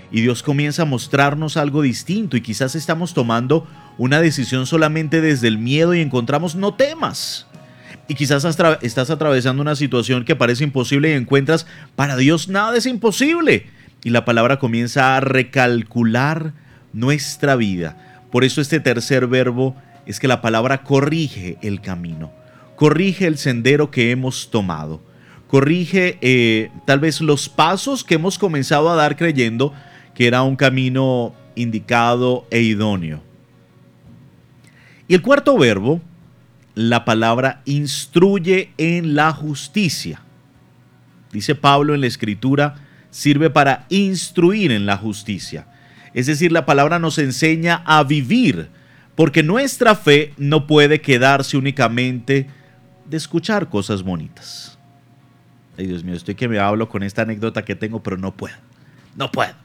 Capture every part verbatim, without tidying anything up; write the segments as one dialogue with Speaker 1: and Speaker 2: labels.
Speaker 1: y Dios comienza a mostrarnos algo distinto y quizás estamos tomando una decisión solamente desde el miedo y encontramos no temas. Y quizás estás atravesando una situación que parece imposible y encuentras, para Dios nada es imposible. Y la palabra comienza a recalcular nuestra vida. Por eso este tercer verbo es que la palabra corrige el camino, corrige el sendero que hemos tomado, corrige eh, tal vez los pasos que hemos comenzado a dar creyendo que era un camino indicado e idóneo. Y el cuarto verbo, la palabra instruye en la justicia. Dice Pablo en la Escritura, sirve para instruir en la justicia. Es decir, la palabra nos enseña a vivir, porque nuestra fe no puede quedarse únicamente de escuchar cosas bonitas. Ay, Dios mío, estoy que me hablo con esta anécdota que tengo, pero no puedo, no puedo.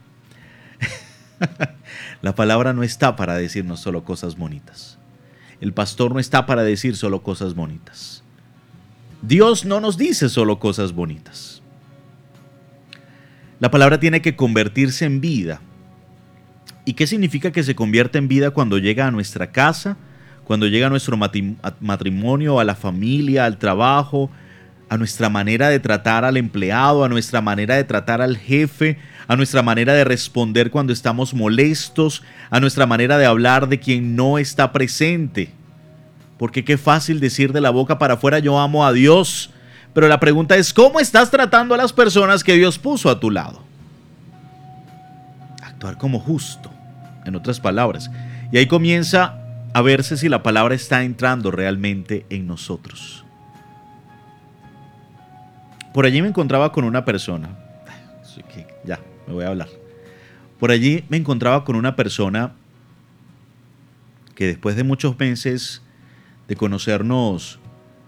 Speaker 1: La palabra no está para decirnos solo cosas bonitas. El pastor no está para decir solo cosas bonitas. Dios no nos dice solo cosas bonitas. La palabra tiene que convertirse en vida. ¿Y qué significa que se convierta en vida cuando llega a nuestra casa, cuando llega a nuestro matrimonio, a la familia, al trabajo, a nuestra manera de tratar al empleado, a nuestra manera de tratar al jefe, a nuestra manera de responder cuando estamos molestos, a nuestra manera de hablar de quien no está presente? Porque qué fácil decir de la boca para afuera, yo amo a Dios, pero la pregunta es, ¿cómo estás tratando a las personas que Dios puso a tu lado? Actuar como justo, en otras palabras. Y ahí comienza a verse si la palabra está entrando realmente en nosotros. Por allí me encontraba con una persona, ya, me voy a hablar. Por allí me encontraba con una persona que después de muchos meses de conocernos,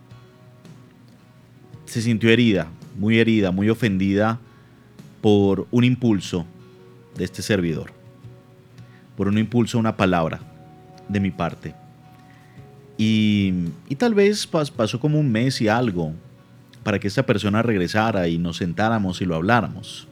Speaker 1: se sintió herida, muy herida, muy ofendida por un impulso de este servidor, por un impulso, una palabra de mi parte. Y, y tal vez pas, pasó como un mes y algo para que esta persona regresara y nos sentáramos y lo habláramos.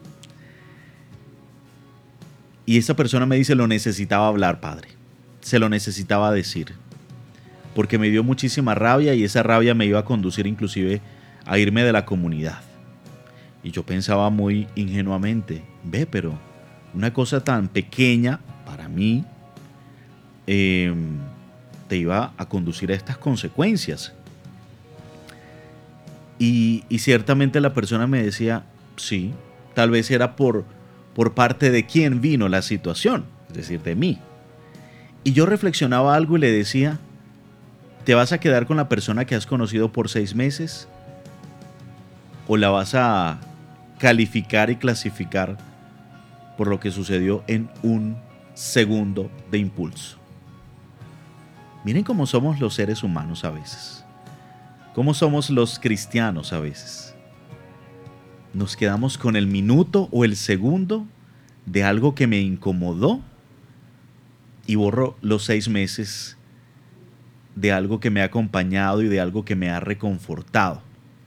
Speaker 1: Y esta persona me dice, lo necesitaba hablar, padre. Se lo necesitaba decir. Porque me dio muchísima rabia y esa rabia me iba a conducir inclusive a irme de la comunidad. Y yo pensaba muy ingenuamente, ve, pero una cosa tan pequeña para mí eh, te iba a conducir a estas consecuencias. Y, y ciertamente la persona me decía, sí, tal vez era por, por parte de quién vino la situación, es decir, de mí. Y yo reflexionaba algo y le decía, ¿te vas a quedar con la persona que has conocido por seis meses? ¿O la vas a calificar y clasificar por lo que sucedió en un segundo de impulso? Miren cómo somos los seres humanos a veces. ¿Cómo somos los cristianos a veces? Nos quedamos con el minuto o el segundo de algo que me incomodó y borro los seis meses de algo que me ha acompañado y de algo que me ha reconfortado.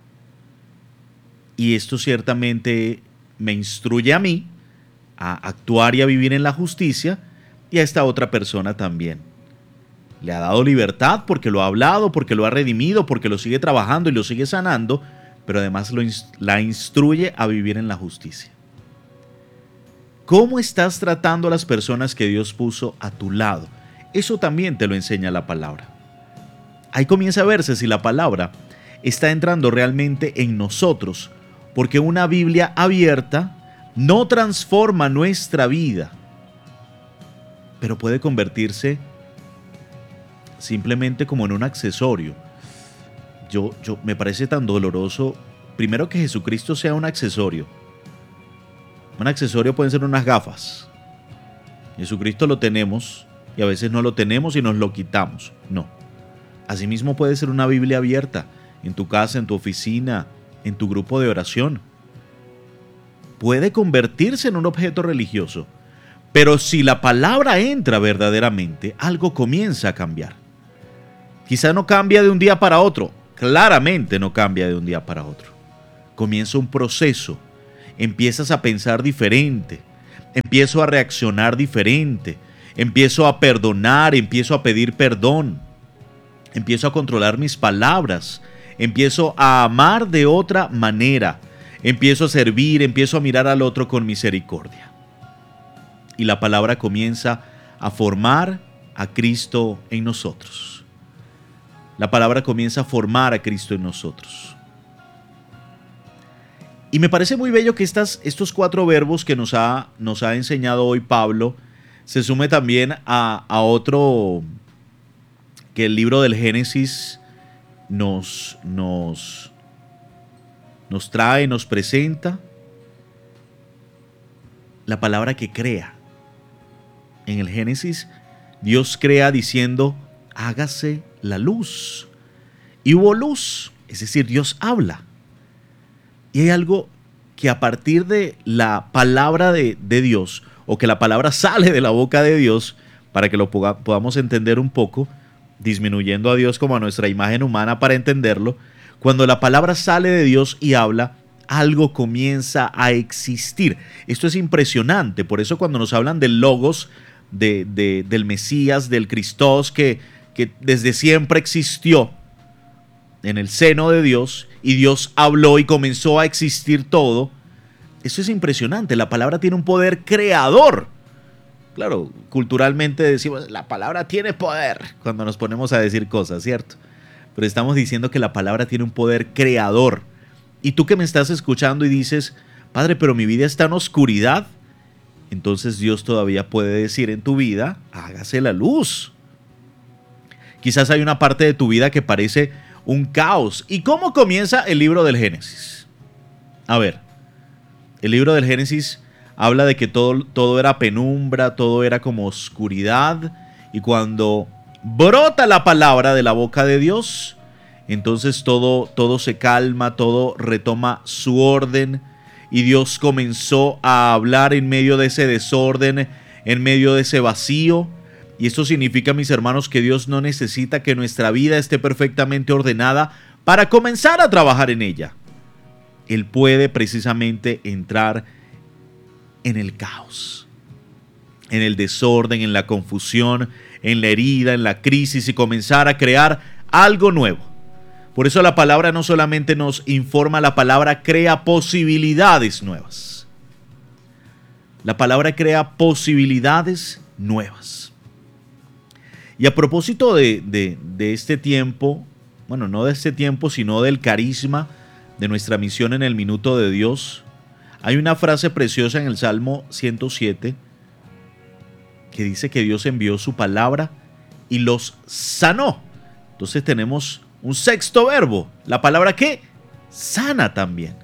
Speaker 1: Y esto ciertamente me instruye a mí a actuar y a vivir en la justicia y a esta otra persona también. Le ha dado libertad porque lo ha hablado, porque lo ha redimido, porque lo sigue trabajando y lo sigue sanando, pero además lo, la instruye a vivir en la justicia. ¿Cómo estás tratando a las personas que Dios puso a tu lado? Eso también te lo enseña la palabra. Ahí comienza a verse si la palabra está entrando realmente en nosotros, porque una Biblia abierta no transforma nuestra vida, pero puede convertirse simplemente como en un accesorio. Yo, yo, me parece tan doloroso, primero que Jesucristo sea un accesorio. Un accesorio pueden ser unas gafas. Jesucristo lo tenemos y a veces no lo tenemos y nos lo quitamos. No. Asimismo puede ser una Biblia abierta en tu casa, en tu oficina, en tu grupo de oración. Puede convertirse en un objeto religioso, pero si la palabra entra verdaderamente, algo comienza a cambiar. Quizá no cambia de un día para otro, claramente no cambia de un día para otro. Comienza un proceso, empiezas a pensar diferente, empiezo a reaccionar diferente, empiezo a perdonar, empiezo a pedir perdón, empiezo a controlar mis palabras, empiezo a amar de otra manera, empiezo a servir, empiezo a mirar al otro con misericordia. Y la palabra comienza a formar a Cristo en nosotros. La palabra comienza a formar a Cristo en nosotros. Y me parece muy bello que estas, estos cuatro verbos que nos ha, nos ha enseñado hoy Pablo se sume también a, a otro que el libro del Génesis nos, nos, nos trae, nos presenta. La palabra que crea. En el Génesis, Dios crea diciendo, hágase la luz. Y hubo luz, es decir, Dios habla. Y hay algo que a partir de la palabra de, de Dios, o que la palabra sale de la boca de Dios, para que lo poda, podamos entender un poco, disminuyendo a Dios como a nuestra imagen humana para entenderlo, cuando la palabra sale de Dios y habla, algo comienza a existir. Esto es impresionante, por eso cuando nos hablan del Logos, de, de, del Mesías, del Cristos, que, que desde siempre existió en el seno de Dios, y Dios habló y comenzó a existir todo. Eso es impresionante, la palabra tiene un poder creador. Claro, culturalmente decimos, la palabra tiene poder, cuando nos ponemos a decir cosas, ¿cierto? Pero estamos diciendo que la palabra tiene un poder creador. Y tú que me estás escuchando y dices, Padre, pero mi vida está en oscuridad, entonces Dios todavía puede decir en tu vida, hágase la luz. Quizás hay una parte de tu vida que parece un caos. ¿Y cómo comienza el libro del Génesis? A ver, el libro del Génesis habla de que todo, todo era penumbra, todo era como oscuridad, y cuando brota la palabra de la boca de Dios, entonces todo, todo se calma, todo retoma su orden, y Dios comenzó a hablar en medio de ese desorden, en medio de ese vacío. Y esto significa, mis hermanos, que Dios no necesita que nuestra vida esté perfectamente ordenada para comenzar a trabajar en ella. Él puede precisamente entrar en el caos, en el desorden, en la confusión, en la herida, en la crisis, y comenzar a crear algo nuevo. Por eso la palabra no solamente nos informa, la palabra crea posibilidades nuevas. La palabra crea posibilidades nuevas. Y a propósito de, de, de este tiempo, bueno, no de este tiempo, sino del carisma de nuestra misión en el Minuto de Dios, hay una frase preciosa en el Salmo ciento siete que dice que Dios envió su palabra y los sanó. Entonces tenemos un sexto verbo, la palabra que sana también.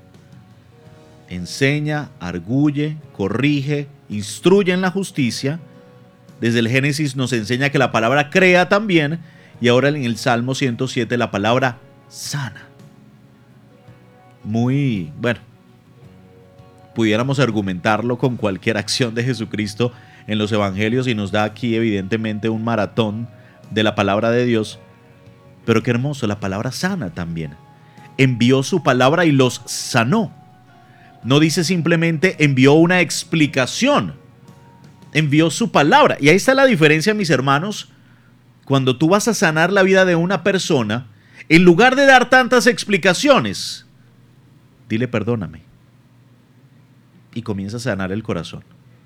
Speaker 1: Enseña, arguye, corrige, instruye en la justicia. Desde el Génesis nos enseña que la palabra crea también, y ahora en el Salmo ciento siete la palabra sana. Muy, bueno, pudiéramos argumentarlo con cualquier acción de Jesucristo en los evangelios, y nos da aquí evidentemente un maratón de la palabra de Dios. Pero qué hermoso, la palabra sana también. Envió su palabra y los sanó. No dice simplemente envió una explicación. Envió su palabra. Y ahí está la diferencia, mis hermanos. Cuando tú vas a sanar la vida de una persona, en lugar de dar tantas explicaciones, dile perdóname. Y comienza a sanar el corazón.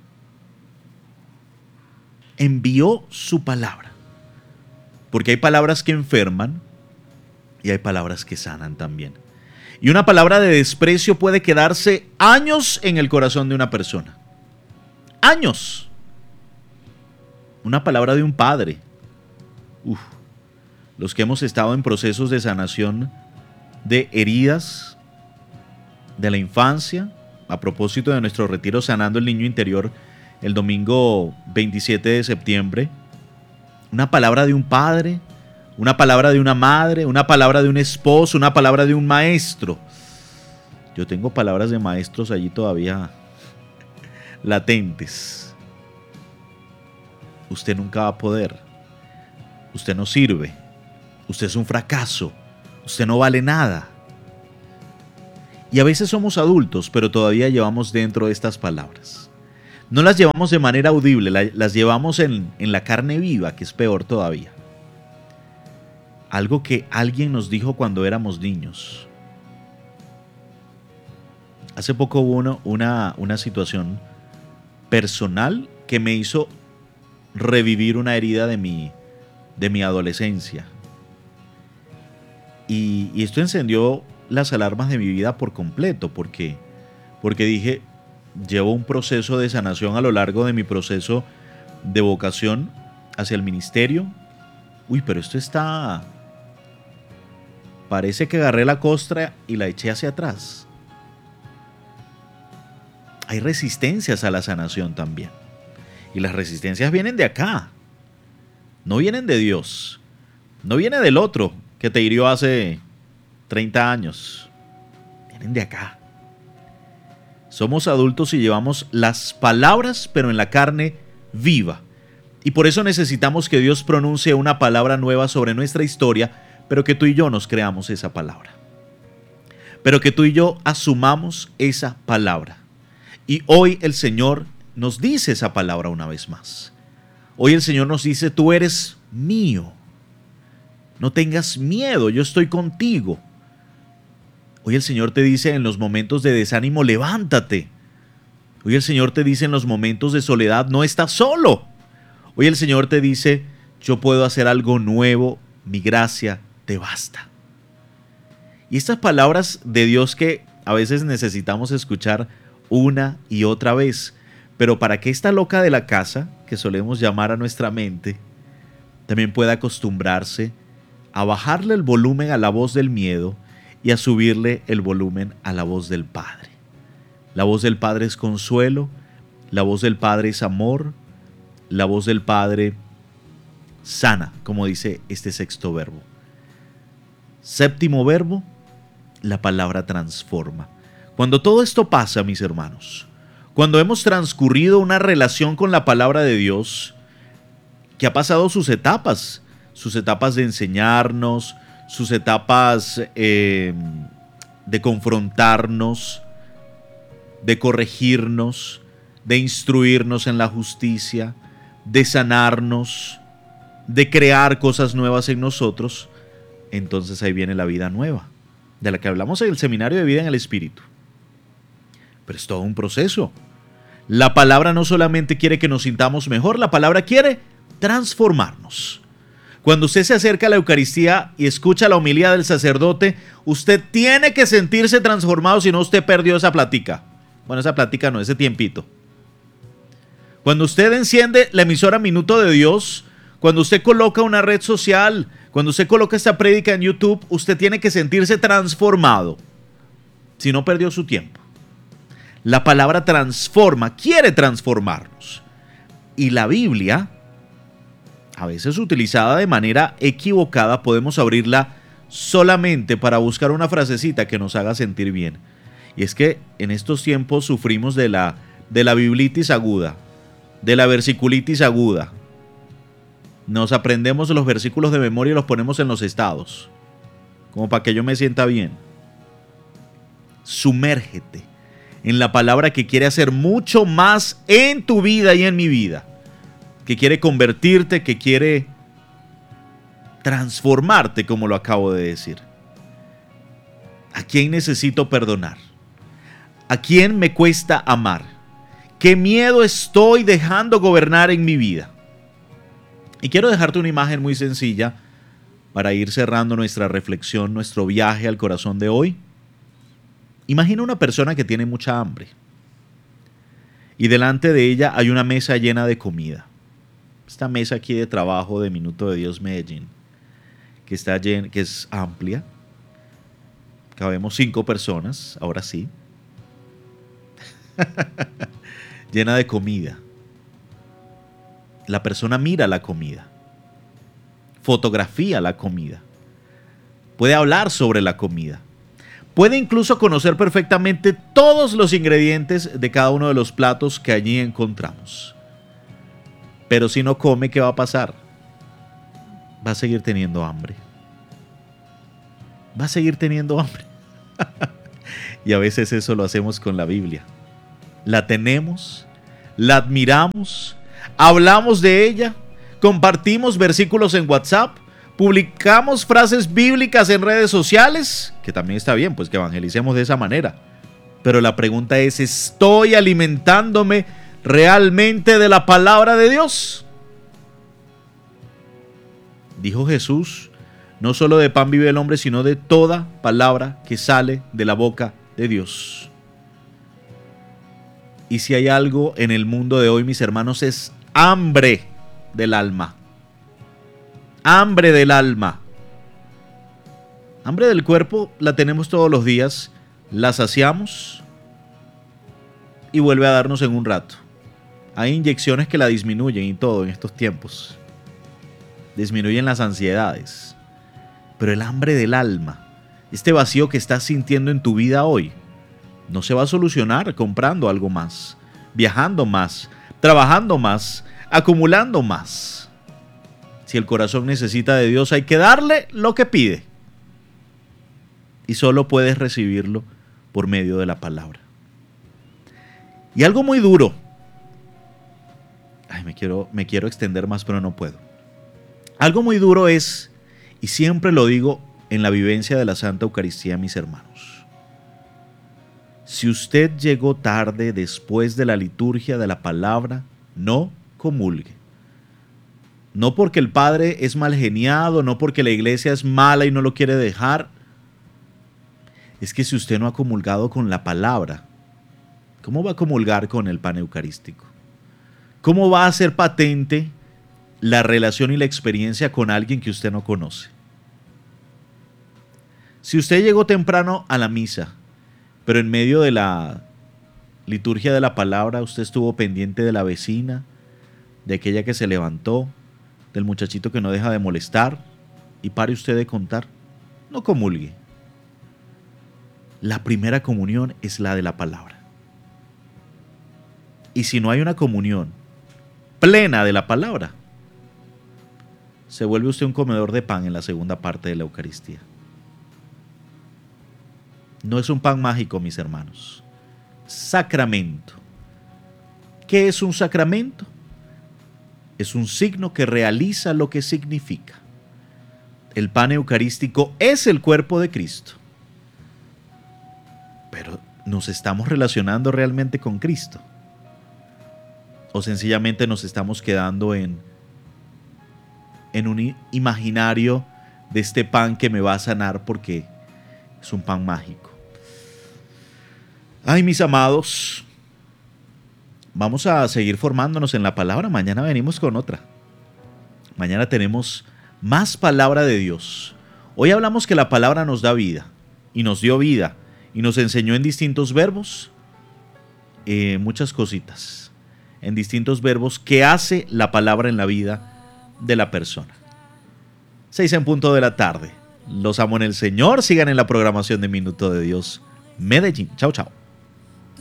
Speaker 1: Envió su palabra. Porque hay palabras que enferman y hay palabras que sanan también. Y una palabra de desprecio puede quedarse años en el corazón de una persona. Años. Una palabra de un padre. Uf. Los que hemos estado en procesos de sanación de heridas de la infancia, a propósito de nuestro retiro Sanando el Niño Interior, el domingo veintisiete de septiembre, una palabra de un padre, una palabra de una madre, una palabra de un esposo, una palabra de un maestro. Yo tengo palabras de maestros allí todavía latentes. Usted nunca va a poder. Usted no sirve. Usted es un fracaso. Usted no vale nada. Y a veces somos adultos, pero todavía llevamos dentro de estas palabras. No las llevamos de manera audible, la, las llevamos en, en la carne viva, que es peor todavía. Algo que alguien nos dijo cuando éramos niños. Hace poco hubo uno, una, una situación personal que me hizo revivir una herida de mi, de mi adolescencia. Y, y esto encendió las alarmas de mi vida por completo, porque, porque dije, llevo un proceso de sanación a lo largo de mi proceso de vocación hacia el ministerio. Uy, pero esto está... Parece que agarré la costra y la eché hacia atrás. Hay resistencias a la sanación también. Y las resistencias vienen de acá. No vienen de Dios. No viene del otro que te hirió hace treinta años. Vienen de acá. Somos adultos y llevamos las palabras, pero en la carne viva. Y por eso necesitamos que Dios pronuncie una palabra nueva sobre nuestra historia, pero que tú y yo nos creamos esa palabra. Pero que tú y yo asumamos esa palabra. Y hoy el Señor nos dice esa palabra una vez más. Hoy el Señor nos dice, tú eres mío. No tengas miedo, yo estoy contigo. Hoy el Señor te dice en los momentos de desánimo, levántate. Hoy el Señor te dice en los momentos de soledad, no estás solo. Hoy el Señor te dice, yo puedo hacer algo nuevo, mi gracia te basta. Y estas palabras de Dios que a veces necesitamos escuchar una y otra vez, pero para que esta loca de la casa, que solemos llamar a nuestra mente, también pueda acostumbrarse a bajarle el volumen a la voz del miedo y a subirle el volumen a la voz del Padre. La voz del Padre es consuelo, la voz del Padre es amor, la voz del Padre sana, como dice este sexto verbo. Séptimo verbo, la palabra transforma. Cuando todo esto pasa, mis hermanos, cuando hemos transcurrido una relación con la palabra de Dios, que ha pasado sus etapas, sus etapas de enseñarnos, sus etapas eh, de confrontarnos, de corregirnos, de instruirnos en la justicia, de sanarnos, de crear cosas nuevas en nosotros, entonces ahí viene la vida nueva, de la que hablamos en el seminario de vida en el Espíritu. Pero es todo un proceso. La palabra no solamente quiere que nos sintamos mejor, la palabra quiere transformarnos. Cuando usted se acerca a la Eucaristía y escucha la homilía del sacerdote, usted tiene que sentirse transformado, si no usted perdió esa plática. Bueno, esa plática no, ese tiempito. Cuando usted enciende la emisora Minuto de Dios, cuando usted coloca una red social, cuando usted coloca esta prédica en YouTube, usted tiene que sentirse transformado, si no perdió su tiempo. La palabra transforma, quiere transformarnos. Y la Biblia, a veces utilizada de manera equivocada, podemos abrirla solamente para buscar una frasecita que nos haga sentir bien. Y es que en estos tiempos sufrimos de la, de la biblitis aguda, de la versiculitis aguda. Nos aprendemos los versículos de memoria y los ponemos en los estados, como para que yo me sienta bien. Sumérgete en la palabra que quiere hacer mucho más en tu vida y en mi vida, que quiere convertirte, que quiere transformarte, como lo acabo de decir. ¿A quién necesito perdonar? ¿A quién me cuesta amar? ¿Qué miedo estoy dejando gobernar en mi vida? Y quiero dejarte una imagen muy sencilla para ir cerrando nuestra reflexión, nuestro viaje al corazón de hoy. Imagina una persona que tiene mucha hambre y delante de ella hay una mesa llena de comida. Esta mesa aquí de trabajo de Minuto de Dios Medellín, que, está llena, que es amplia. Cabemos cinco personas, ahora sí. Llena de comida. La persona mira la comida, fotografía la comida, puede hablar sobre la comida, puede incluso conocer perfectamente todos los ingredientes de cada uno de los platos que allí encontramos. Pero si no come, ¿qué va a pasar? Va a seguir teniendo hambre. Va a seguir teniendo hambre. Y a veces eso lo hacemos con la Biblia. La tenemos, la admiramos, hablamos de ella, compartimos versículos en WhatsApp, publicamos frases bíblicas en redes sociales, que también está bien, pues que evangelicemos de esa manera. Pero la pregunta es, ¿estoy alimentándome realmente de la palabra de Dios? Dijo Jesús, no solo de pan vive el hombre, sino de toda palabra que sale de la boca de Dios. Y si hay algo en el mundo de hoy, mis hermanos, es hambre del alma. Hambre del alma. Hambre del cuerpo la tenemos todos los días, la saciamos y vuelve a darnos en un rato. Hay inyecciones que la disminuyen y todo en estos tiempos. Disminuyen las ansiedades. Pero el hambre del alma, este vacío que estás sintiendo en tu vida hoy, no se va a solucionar comprando algo más, viajando más, trabajando más, acumulando más. Si el corazón necesita de Dios, hay que darle lo que pide. Y solo puedes recibirlo por medio de la palabra. Y algo muy duro. Ay, me quiero, me quiero extender más, pero no puedo. Algo muy duro es, y siempre lo digo en la vivencia de la Santa Eucaristía, mis hermanos. Si usted llegó tarde después de la liturgia de la palabra, no comulgue. No porque el Padre es mal geniado, no porque la iglesia es mala y no lo quiere dejar. Es que si usted no ha comulgado con la palabra, ¿cómo va a comulgar con el pan eucarístico? ¿Cómo va a hacer patente la relación y la experiencia con alguien que usted no conoce? Si usted llegó temprano a la misa, pero en medio de la liturgia de la palabra usted estuvo pendiente de la vecina, de aquella que se levantó, del muchachito que no deja de molestar, y pare usted de contar, no comulgue. La primera comunión es la de la palabra. Y si no hay una comunión plena de la palabra, se vuelve usted un comedor de pan en la segunda parte de la Eucaristía. No es un pan mágico, mis hermanos. Sacramento. ¿Qué es un sacramento? Es un signo que realiza lo que significa. El pan eucarístico es el cuerpo de Cristo. Pero ¿nos estamos relacionando realmente con Cristo? ¿O sencillamente nos estamos quedando en, en un imaginario de este pan que me va a sanar porque es un pan mágico? Ay, mis amados, vamos a seguir formándonos en la palabra. Mañana venimos con otra. Mañana tenemos más palabra de Dios. Hoy hablamos que la palabra nos da vida y nos dio vida y nos enseñó en distintos verbos eh, muchas cositas, en distintos verbos que hace la palabra en la vida de la persona. Seis en punto de la tarde. Los amo en el Señor. Sigan en la programación de Minuto de Dios Medellín. Chao, chao.